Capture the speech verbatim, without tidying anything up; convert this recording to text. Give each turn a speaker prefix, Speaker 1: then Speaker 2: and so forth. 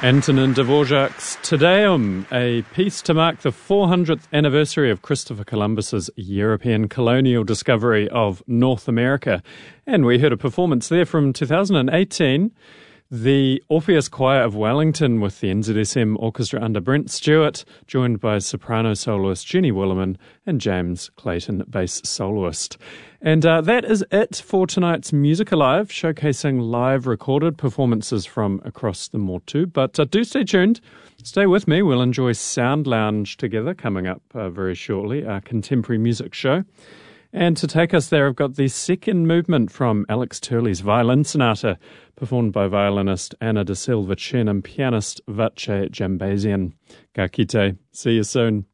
Speaker 1: Antonin Dvorak's Te Deum, a piece to mark the four hundredth anniversary of Christopher Columbus's European colonial discovery of North America. And we heard a performance there from two thousand eighteen. The Orpheus Choir of Wellington with the N Z S M Orchestra under Brent Stewart, joined by soprano soloist Jenny Williman and James Clayton, bass soloist. And uh, that is it for tonight's Music Alive, showcasing live recorded performances from across the Motu. But uh, do stay tuned. Stay with me. We'll enjoy Sound Lounge together coming up uh, very shortly, our contemporary music show. And to take us there, I've got the second movement from Alex Turley's Violin Sonata, performed by violinist Anna de Silva Chen and pianist Vache Jambasian. Ka kite. See you soon.